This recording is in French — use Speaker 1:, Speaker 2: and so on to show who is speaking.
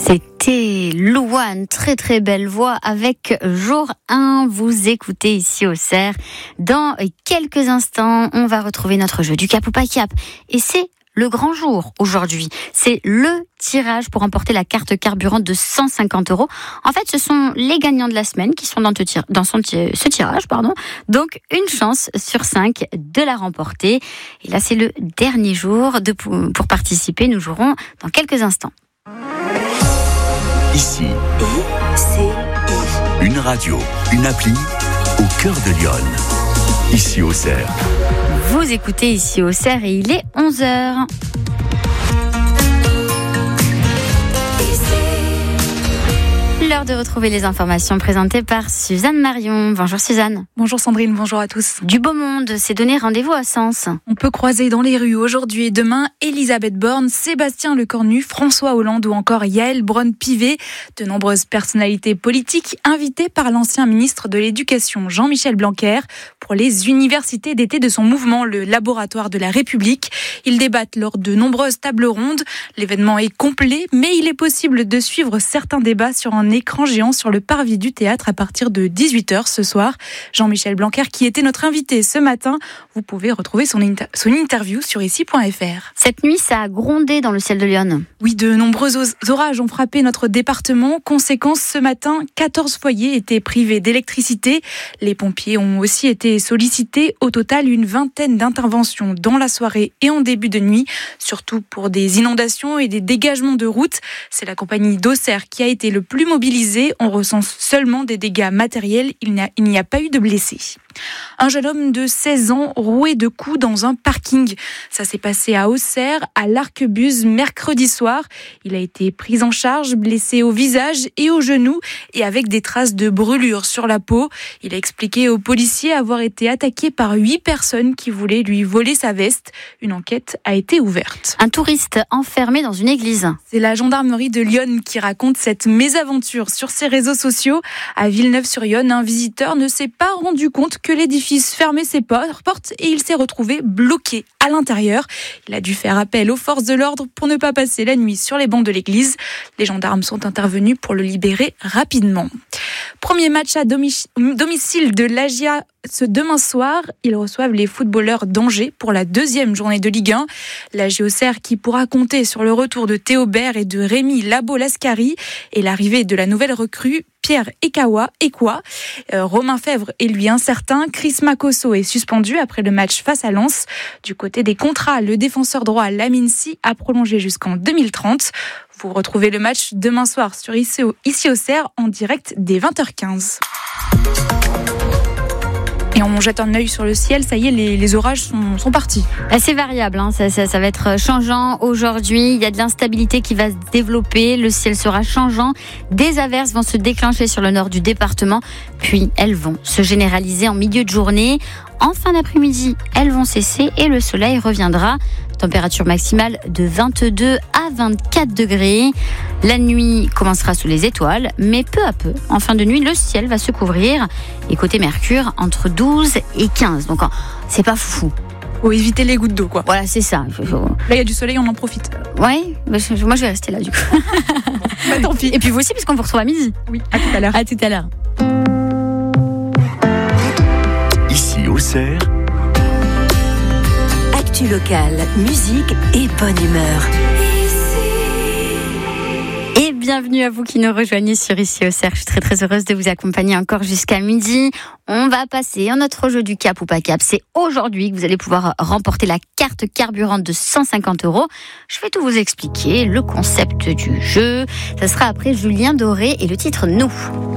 Speaker 1: C'était Louane, très très belle voix avec Jour 1. Vous écoutez ici au Cerf. Dans quelques instants, on va retrouver notre jeu du Cap ou pas Cap. Et c'est le grand jour aujourd'hui. C'est le tirage pour remporter la carte carburant de 150 €. En fait, ce sont les gagnants de la semaine qui sont dans ce tirage. Donc, une chance sur 5 de la remporter. Et là, c'est le dernier jour pour participer. Nous jouerons dans quelques instants.
Speaker 2: Ici, une radio, une appli au cœur de Lyon. Ici au Cerf.
Speaker 1: Vous écoutez ici au Cerf et il est 11h. L'heure de retrouver les informations présentées par Suzanne Marion. Bonjour Suzanne.
Speaker 3: Bonjour Sandrine, bonjour à tous.
Speaker 1: Du beau monde s'est donné rendez-vous à Sens.
Speaker 3: On peut croiser dans les rues aujourd'hui et demain Elisabeth Borne, Sébastien Lecornu, François Hollande ou encore Yael Braun-Pivet. De nombreuses personnalités politiques invitées par l'ancien ministre de l'Éducation Jean-Michel Blanquer pour les universités d'été de son mouvement, le Laboratoire de la République. Ils débattent lors de nombreuses tables rondes. L'événement est complet, mais il est possible de suivre certains débats sur un écran géant sur le parvis du théâtre à partir de 18h ce soir. Jean-Michel Blanquer, qui était notre invité ce matin, vous pouvez retrouver son interview sur ici.fr.
Speaker 1: Cette nuit, ça a grondé dans le ciel de Lyon.
Speaker 3: Oui, de nombreux orages ont frappé notre département. Conséquence, ce matin, 14 foyers étaient privés d'électricité. Les pompiers ont aussi été sollicités. Au total, une vingtaine d'interventions dans la soirée et en début de nuit, surtout pour des inondations et des dégagements de routes. C'est la compagnie d'Auxerre qui a été le plus mobilisée. On recense seulement des dégâts matériels. Il n'y a pas eu de blessés. Un jeune homme de 16 ans roué de coups dans un parking. Ça s'est passé à Auxerre, à l'Arquebuse, mercredi soir. Il a été pris en charge, blessé au visage et au genou et avec des traces de brûlures sur la peau. Il a expliqué aux policiers avoir été attaqué par 8 personnes qui voulaient lui voler sa veste. Une enquête a été ouverte.
Speaker 1: Un touriste enfermé dans une église.
Speaker 3: C'est la gendarmerie de Lyon qui raconte cette mésaventure sur ses réseaux sociaux. À Villeneuve-sur-Yonne, un visiteur ne s'est pas rendu compte que l'édifice fermait ses portes et il s'est retrouvé bloqué à l'intérieur. Il a dû faire appel aux forces de l'ordre pour ne pas passer la nuit sur les bancs de l'église. Les gendarmes sont intervenus pour le libérer rapidement. Premier match à domicile de l'AGIA ce demain soir. Ils reçoivent les footballeurs d'Angers pour la 2e journée de Ligue 1. L'AGIA Auxerre qui pourra compter sur le retour de Théobert et de Rémi Labo-Lascari et l'arrivée de la nouvelle recrue Pierre Ekwa. Romain Fèvre est lui incertain. Chris Makosso est suspendu après le match face à Lens. Du côté des contrats, le défenseur droit Lamine Sy a prolongé jusqu'en 2030. Vous retrouvez le match demain soir sur ici au Cerf en direct dès 20h15. Et on jette un œil sur le ciel, ça y est, les orages sont partis.
Speaker 1: C'est variable, ça va être changeant aujourd'hui. Il y a de l'instabilité qui va se développer, le ciel sera changeant. Des averses vont se déclencher sur le nord du département, puis elles vont se généraliser en milieu de journée. En fin d'après-midi, elles vont cesser et le soleil reviendra. Température maximale de 22 à 24 degrés. La nuit commencera sous les étoiles, mais peu à peu, en fin de nuit, le ciel va se couvrir. Et côté Mercure, entre 12 et 15. Donc, c'est pas fou.
Speaker 3: Faut éviter les gouttes d'eau, quoi.
Speaker 1: Voilà, c'est ça.
Speaker 3: Là, il y a du soleil, on en profite.
Speaker 1: Ouais, moi je vais rester là, du coup.
Speaker 3: Tant pis.
Speaker 1: Et puis vous aussi, puisqu'on vous retrouve à midi.
Speaker 3: Oui, à tout à l'heure.
Speaker 1: À tout à l'heure.
Speaker 2: Ici au Cerf.
Speaker 4: Actu locale, musique et bonne humeur.
Speaker 1: Et bienvenue à vous qui nous rejoignez sur Ici au Cerf. Je suis très très heureuse de vous accompagner encore jusqu'à midi. On va passer à notre jeu du Cap ou pas Cap. C'est aujourd'hui que vous allez pouvoir remporter la carte carburante de 150 €. Je vais tout vous expliquer, le concept du jeu. Ça sera après Julien Doré et le titre Nous.